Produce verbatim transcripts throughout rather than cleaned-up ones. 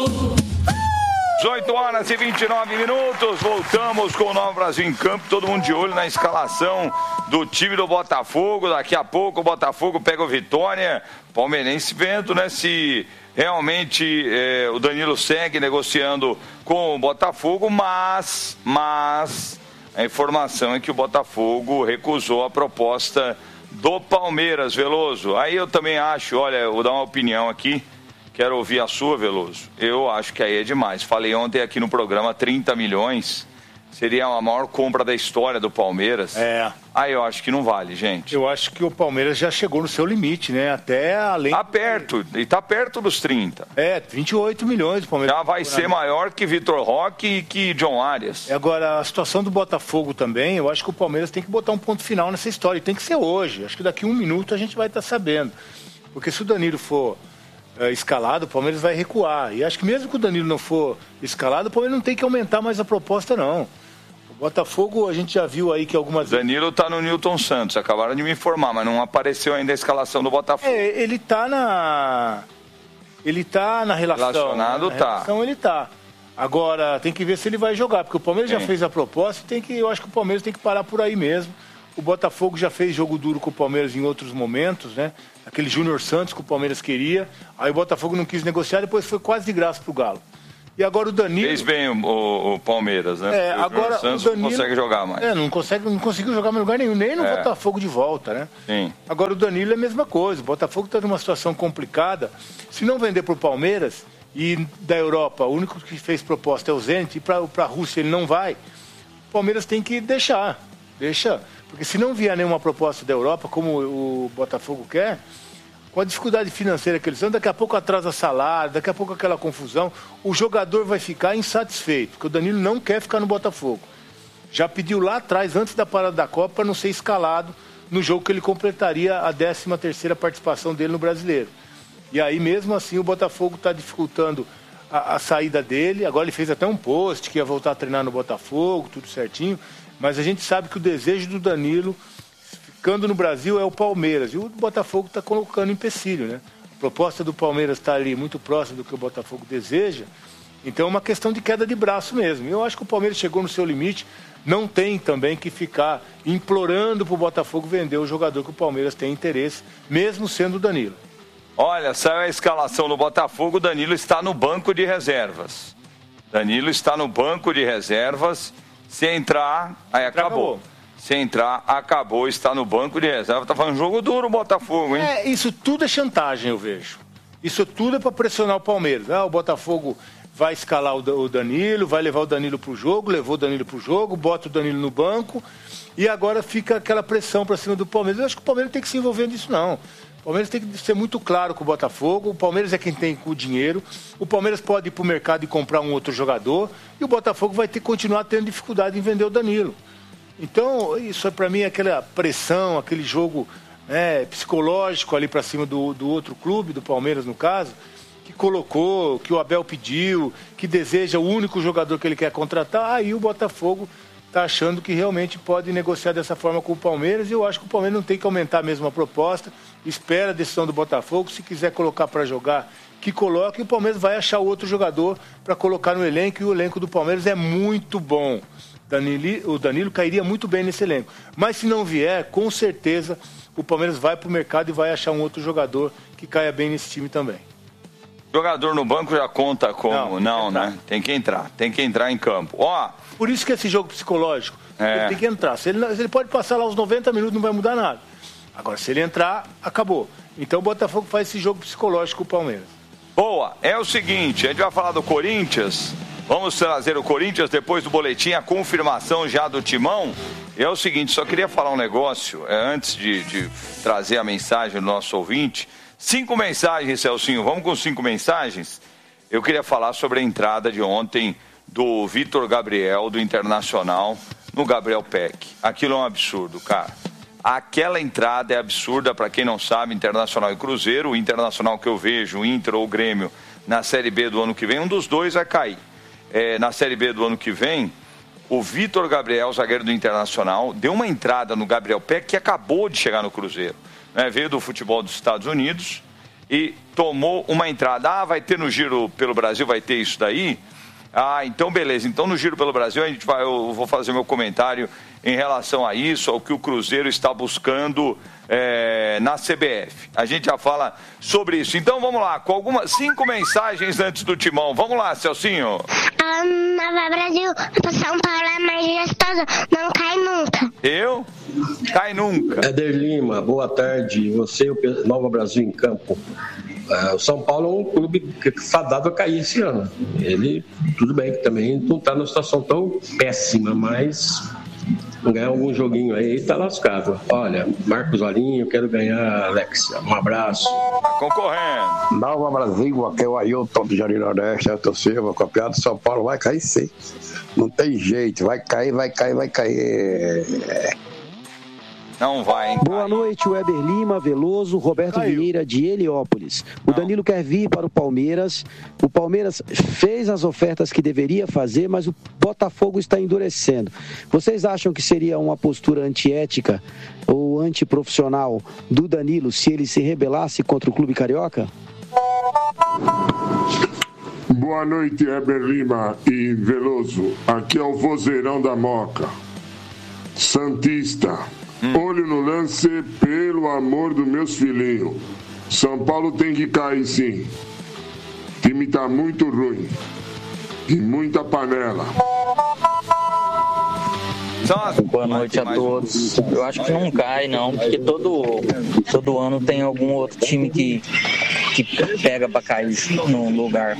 dezoito horas e vinte e nove minutos, voltamos com o Nova Brasil em campo, todo mundo de olho na escalação do time do Botafogo. Daqui a pouco o Botafogo pega o Vitória, palmeirense vendo, né, se realmente é, o Danilo segue negociando com o Botafogo, mas, mas a informação é que o Botafogo recusou a proposta do Palmeiras, Veloso. Aí eu também acho, olha, eu vou dar uma opinião aqui. Quero ouvir a sua, Veloso. Eu acho que aí é demais. Falei ontem aqui no programa, trinta milhões seria a maior compra da história do Palmeiras. É. Aí eu acho que não vale, gente. Eu acho que o Palmeiras já chegou no seu limite, né? Até além... Tá perto, e tá perto dos trinta. É, vinte e oito milhões o Palmeiras. Já vai ser maior que Vitor Roque e que John Arias. Agora, a situação do Botafogo também, eu acho que o Palmeiras tem que botar um ponto final nessa história. E tem que ser hoje. Acho que daqui a um minuto a gente vai estar sabendo. Porque se o Danilo for... escalado, o Palmeiras vai recuar. E acho que mesmo que o Danilo não for escalado, o Palmeiras não tem que aumentar mais a proposta, não. O Botafogo, a gente já viu aí que algumas... Danilo tá no Newton Santos, acabaram de me informar, mas não apareceu ainda a escalação do Botafogo. É, ele tá na... Ele tá na relação. Relacionado, né? Na tá. relação ele tá. Agora, tem que ver se ele vai jogar, porque o Palmeiras Sim. já fez a proposta e tem que, eu acho que o Palmeiras tem que parar por aí mesmo. O Botafogo já fez jogo duro com o Palmeiras em outros momentos, né? Aquele Júnior Santos que o Palmeiras queria. Aí o Botafogo não quis negociar, depois foi quase de graça pro Galo. E agora o Danilo... Fez bem o, o, o Palmeiras, né? É, o agora o Santos o Danilo... não consegue jogar mais. É, não, consegue, não conseguiu jogar em lugar nenhum, nem no é. Botafogo de volta, né? Sim. Agora o Danilo é a mesma coisa. O Botafogo está numa situação complicada. Se não vender pro Palmeiras e da Europa, o único que fez proposta é o Zenit, e para a Rússia ele não vai, o Palmeiras tem que deixar. Deixa... Porque se não vier nenhuma proposta da Europa, como o Botafogo quer, com a dificuldade financeira que eles estão, daqui a pouco atrasa salário, daqui a pouco aquela confusão, o jogador vai ficar insatisfeito, porque o Danilo não quer ficar no Botafogo. Já pediu lá atrás, antes da parada da Copa, para não ser escalado no jogo que ele completaria a décima terceira participação dele no Brasileiro. E aí, mesmo assim, o Botafogo está dificultando a, a saída dele. Agora ele fez até um post que ia voltar a treinar no Botafogo, tudo certinho. Mas a gente sabe que o desejo do Danilo, ficando no Brasil, é o Palmeiras. E o Botafogo está colocando empecilho, né? A proposta do Palmeiras está ali muito próxima do que o Botafogo deseja. Então é uma questão de queda de braço mesmo. E eu acho que o Palmeiras chegou no seu limite. Não tem também que ficar implorando para o Botafogo vender o jogador que o Palmeiras tem interesse, mesmo sendo o Danilo. Olha, saiu a escalação do Botafogo, o Danilo está no banco de reservas. Danilo está no banco de reservas. Se entrar, aí acabou. acabou. Se entrar, acabou, está no banco de reserva. Tá fazendo jogo duro o Botafogo, hein? É, isso tudo é chantagem, eu vejo. Isso tudo é para pressionar o Palmeiras. Ah, o Botafogo vai escalar o Danilo, vai levar o Danilo pro jogo, levou o Danilo pro jogo, bota o Danilo no banco e agora fica aquela pressão para cima do Palmeiras. Eu acho que o Palmeiras tem que se envolver nisso, não. O Palmeiras tem que ser muito claro com o Botafogo. O Palmeiras é quem tem o dinheiro. O Palmeiras pode ir para o mercado e comprar um outro jogador. E o Botafogo vai ter que continuar tendo dificuldade em vender o Danilo. Então, isso para mim é aquela pressão, aquele jogo, né, psicológico ali para cima do, do outro clube, do Palmeiras no caso, que colocou, que o Abel pediu, que deseja o único jogador que ele quer contratar. Aí o Botafogo está achando que realmente pode negociar dessa forma com o Palmeiras, e eu acho que o Palmeiras não tem que aumentar mesmo a proposta, espera a decisão do Botafogo, se quiser colocar para jogar, que coloque, e o Palmeiras vai achar outro jogador para colocar no elenco, e o elenco do Palmeiras é muito bom. Danilo, o Danilo cairia muito bem nesse elenco, mas se não vier, com certeza o Palmeiras vai para o mercado e vai achar um outro jogador que caia bem nesse time também. Jogador no banco já conta como? Não, não, né? Tem que entrar, tem que entrar em campo. Ó, por isso que esse jogo psicológico, é. ele tem que entrar. Se ele, se ele pode passar lá os noventa minutos, não vai mudar nada. Agora, se ele entrar, acabou. Então o Botafogo faz esse jogo psicológico com o Palmeiras. Boa, é o seguinte, a gente vai falar do Corinthians. Vamos trazer o Corinthians depois do boletim, a confirmação já do Timão. É o seguinte, só queria falar um negócio, é, antes de, de trazer a mensagem do nosso ouvinte. Cinco mensagens, Celcinho, vamos com cinco mensagens? Eu queria falar sobre a entrada de ontem do Vitor Gabriel, do Internacional, no Gabriel Peck. Aquilo é um absurdo, cara. Aquela entrada é absurda, para quem não sabe, Internacional e Cruzeiro. O Internacional que eu vejo, o Inter ou o Grêmio, na Série B do ano que vem, um dos dois vai cair. É, na Série B do ano que vem, o Vitor Gabriel, zagueiro do Internacional, deu uma entrada no Gabriel Peck, que acabou de chegar no Cruzeiro. Né? Veio do futebol dos Estados Unidos e tomou uma entrada. Ah, vai ter no Giro pelo Brasil, vai ter isso daí? Ah, então beleza. Então no Giro pelo Brasil a gente vai, eu vou fazer meu comentário em relação a isso, ao que o Cruzeiro está buscando é, na C B F. A gente já fala sobre isso. Então vamos lá, com algumas cinco mensagens antes do Timão. Vamos lá, Celcinho. A Nova Brasil, São Paulo é mais gestosa, não cai nunca. Eu? Cai nunca. Éder Lima, boa tarde. Você e o Nova Brasil em campo. Uh, o São Paulo é um clube fadado a cair esse ano. Ele, tudo bem, que também não está numa situação tão péssima, mas ganhar algum joguinho aí está lascado. Olha, Marcos Valinho, quero ganhar, Alexia. Um abraço. Concorrendo. Nova Brasil, aqui é o Ailton do Jardim Nordeste, Ailton Silva, campeão do São Paulo, vai cair sim. Não tem jeito, vai cair, vai cair, vai cair. Não vai, hein? Boa noite, Weber Lima, Veloso, Roberto Caiu. Vieira de Heliópolis. O Danilo quer vir para o Palmeiras. O Palmeiras fez as ofertas que deveria fazer, mas o Botafogo está endurecendo. Vocês acham que seria uma postura antiética ou antiprofissional do Danilo se ele se rebelasse contra o Clube Carioca? Boa noite, Weber Lima e Veloso. Aqui é o vozeirão da Moca. Santista. Olho no lance, pelo amor dos meus filhinhos. São Paulo tem que cair sim. O time tá muito ruim. E muita panela. Boa noite a todos. Eu acho que não cai, não, porque todo, todo ano tem algum outro time que, que pega pra cair no lugar.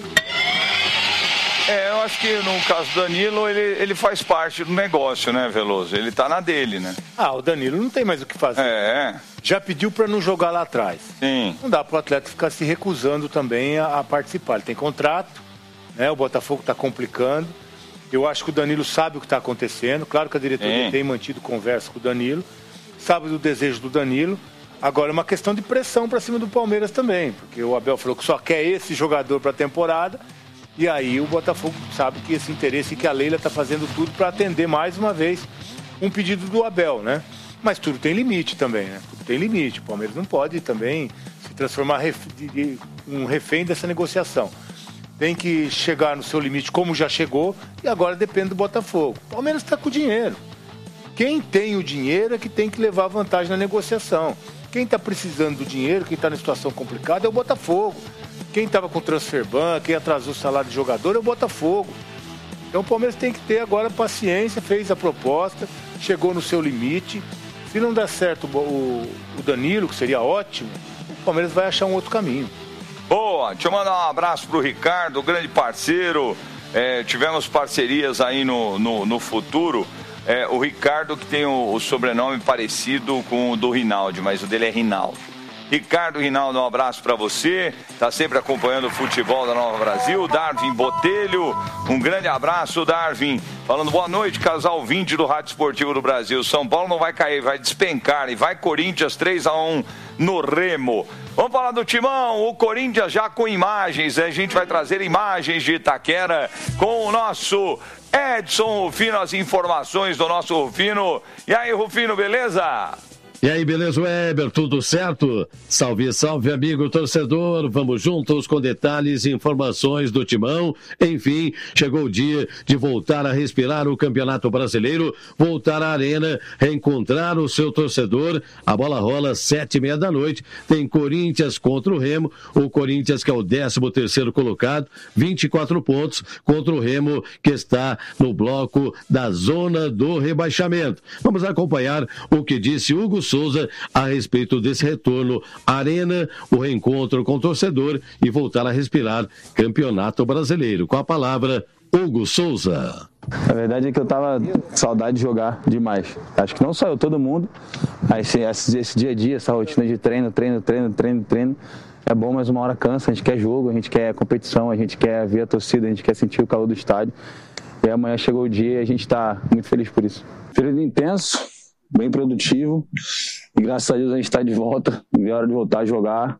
É, eu acho que no caso do Danilo, ele, ele faz parte do negócio, né, Veloso? Ele tá na dele, né? Ah, o Danilo não tem mais o que fazer. É. Já pediu para não jogar lá atrás. Sim. Não dá para o atleta ficar se recusando também a, a participar. Ele tem contrato, né? O Botafogo está complicando. Eu acho que o Danilo sabe o que está acontecendo. Claro que a diretoria Sim. tem mantido conversa com o Danilo. Sabe do desejo do Danilo. Agora é uma questão de pressão para cima do Palmeiras também. Porque o Abel falou que só quer esse jogador para a temporada. E aí o Botafogo sabe que esse interesse, que a Leila está fazendo tudo para atender mais uma vez um pedido do Abel, né? Mas tudo tem limite também, né? Tudo tem limite. O Palmeiras não pode também se transformar ref... de um refém dessa negociação. Tem que chegar no seu limite como já chegou e agora depende do Botafogo. O Palmeiras está com o dinheiro. Quem tem o dinheiro é que tem que levar vantagem na negociação. Quem está precisando do dinheiro, quem está na situação complicada é o Botafogo. Quem estava com o transfer ban, quem atrasou o salário de jogador é o Botafogo. Então o Palmeiras tem que ter agora paciência, fez a proposta, chegou no seu limite. Se não der certo o, o Danilo, que seria ótimo, o Palmeiras vai achar um outro caminho. Boa, deixa eu mandar um abraço pro Ricardo, grande parceiro. É, tivemos parcerias aí no, no, no futuro. É, o Ricardo que tem o, o sobrenome parecido com o do Rinaldi, mas o dele é Rinaldo. Ricardo Rinaldo, um abraço para você, está sempre acompanhando o futebol da Nova Brasil. Darwin Botelho, um grande abraço, Darwin. Falando boa noite, casal vinte do Rádio Esportivo do Brasil. São Paulo não vai cair, vai despencar e vai Corinthians três a um no Remo. Vamos falar do Timão, o Corinthians já com imagens, a gente vai trazer imagens de Itaquera com o nosso Edson Rufino, as informações do nosso Rufino. E aí, Rufino, beleza? E aí, beleza, Weber? Tudo certo? Salve, salve, amigo torcedor. Vamos juntos com detalhes e informações do Timão. Enfim, chegou o dia de voltar a respirar o Campeonato Brasileiro, voltar à arena, reencontrar o seu torcedor. A bola rola às sete e meia da noite. Tem Corinthians contra o Remo. O Corinthians, que é o décimo terceiro colocado, vinte e quatro pontos, contra o Remo, que está no bloco da zona do rebaixamento. Vamos acompanhar o que disse Hugo Souza a respeito desse retorno à arena, o reencontro com o torcedor e voltar a respirar Campeonato Brasileiro. Com a palavra, Hugo Souza. A verdade é que eu tava com saudade de jogar demais. Acho que não só eu, todo mundo. Esse, esse, esse dia a dia, essa rotina de treino, treino, treino, treino, treino, é bom, mas uma hora cansa. A gente quer jogo, a gente quer competição, a gente quer ver a torcida, a gente quer sentir o calor do estádio. E amanhã chegou o dia e a gente tá muito feliz por isso. Período intenso, bem produtivo, e graças a Deus a gente está de volta, é hora de voltar a jogar,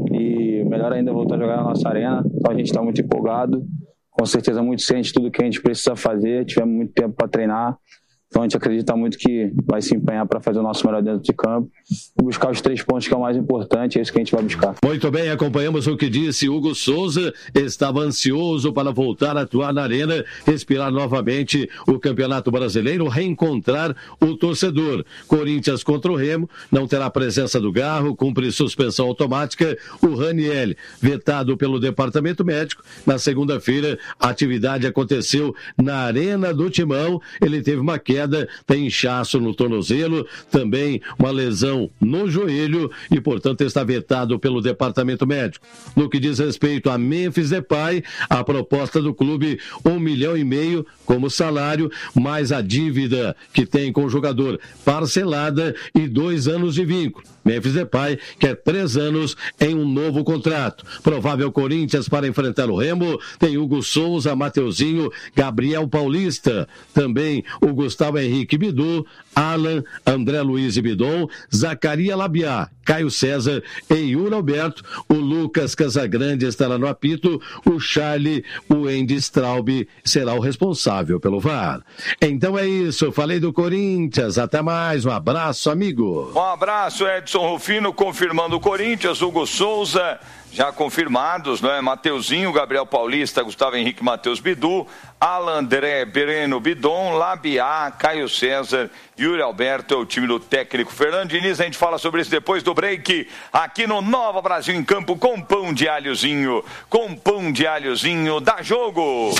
e melhor ainda voltar a jogar na nossa arena. Então a gente está muito empolgado, com certeza muito ciente de tudo que a gente precisa fazer, tivemos muito tempo para treinar, Então a gente acredita muito que vai se empenhar para fazer o nosso melhor dentro de campo e buscar os três pontos, que é o mais importante, é isso que a gente vai buscar. Muito bem, acompanhamos o que disse Hugo Souza, estava ansioso para voltar a atuar na arena, respirar novamente o Campeonato Brasileiro, reencontrar o torcedor. Corinthians contra o Remo, não terá presença do Garro, cumpre suspensão automática, o Raniel, vetado pelo Departamento Médico. Na segunda-feira, a atividade aconteceu na Arena do Timão, ele teve uma queda, tem inchaço no tornozelo, também uma lesão no joelho e, portanto, está vetado pelo Departamento Médico. No que diz respeito a Memphis Depay, a proposta do clube, um milhão e meio como salário, mais a dívida que tem com o jogador parcelada e dois anos de vínculo. Memphis Depay quer três anos em um novo contrato. Provável Corinthians para enfrentar o Remo, tem Hugo Souza, Mateuzinho, Gabriel Paulista, também o Gustavo Henrique Bidu, Alan, André Luiz e Bidon, Zacaria Labiá, Caio César e Yuri Alberto, o Lucas Casagrande estará no apito, o Charlie, o Andy Straub será o responsável pelo V A R. Então é isso, falei do Corinthians, até mais, um abraço, amigo. Um abraço, Edson Rufino, confirmando o Corinthians, Hugo Souza, já confirmados, não é? Mateuzinho, Gabriel Paulista, Gustavo Henrique, Matheus Bidu, Alan, André, Bereno, Bidon, Labiá, Caio César, Yuri Alberto, é o time do técnico Fernando Diniz. A gente fala sobre isso depois do break, aqui no Nova Brasil em Campo, com pão de alhozinho, com pão de alhozinho, dá jogo!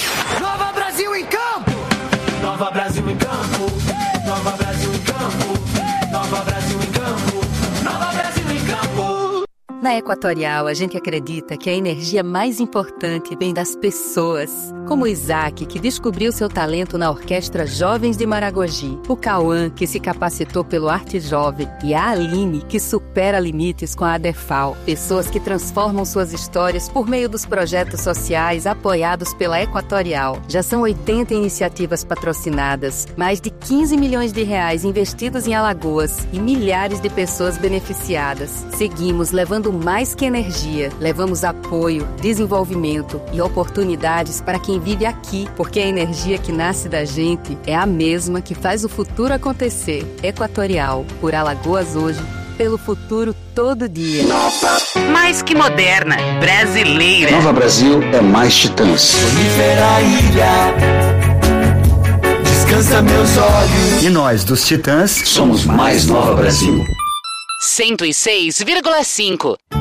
Nova Brasil em Campo! Nova Brasil em Campo! Nova Brasil em Campo! Nova Brasil em Campo! Nova Brasil em Campo! Na Equatorial, a gente acredita que a energia mais importante vem das pessoas. Como o Isaac, que descobriu seu talento na Orquestra Jovens de Maragogi. O Cauã, que se capacitou pelo Arte Jovem. E a Aline, que supera limites com a ADEFAL. Pessoas que transformam suas histórias por meio dos projetos sociais apoiados pela Equatorial. Já são oitenta iniciativas patrocinadas, mais de quinze milhões de reais investidos em Alagoas e milhares de pessoas beneficiadas. Seguimos levando mais que energia, levamos apoio, desenvolvimento e oportunidades para quem vive aqui, porque a energia que nasce da gente é a mesma que faz o futuro acontecer. Equatorial, por Alagoas hoje, pelo futuro todo dia. Mais que moderna, brasileira. Nova Brasil é mais Titãs. Sonífera ilha, descansa meus olhos. E nós dos Titãs somos mais Nova Brasil. cento e seis vírgula cinco.